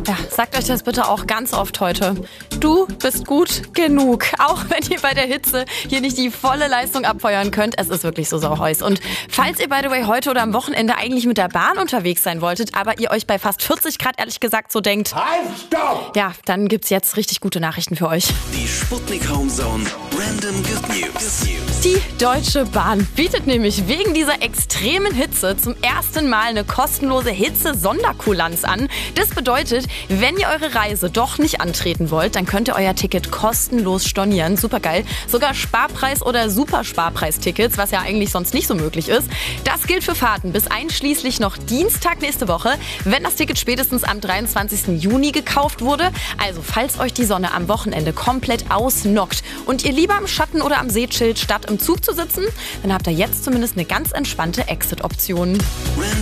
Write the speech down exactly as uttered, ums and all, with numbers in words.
Ja, sagt euch das bitte auch ganz oft heute. Du bist gut genug. Auch wenn ihr bei der Hitze hier nicht die volle Leistung abfeuern könnt. Es ist wirklich so sauheiß. Und falls ihr, by the way, heute oder am Wochenende eigentlich mit der Bahn unterwegs sein wolltet, aber ihr euch bei fast vierzig Grad ehrlich gesagt so denkt, halt, stopp! Ja, dann gibt's jetzt richtig gute Nachrichten für euch. Die Sputnik Homezone Random Good News. Die Deutsche Bahn bietet nämlich wegen dieser extremen Hitze zum ersten Mal eine kostenlose Hitze-Sonderkulanz an. Das bedeutet, wenn ihr eure Reise doch nicht antreten wollt, dann könnt ihr euer Ticket kostenlos stornieren. Supergeil. Sogar Sparpreis- oder Supersparpreistickets, was ja eigentlich sonst nicht so möglich ist. Das gilt für Fahrten bis einschließlich noch Dienstag nächste Woche, wenn das Ticket spätestens am dreiundzwanzigsten Juni gekauft wurde. Also falls euch die Sonne am Wochenende komplett ausnockt und ihr lieber im Schatten oder am See chillt, statt im Zug zu sitzen, dann habt ihr jetzt zumindest eine ganz entspannte Exit-Option.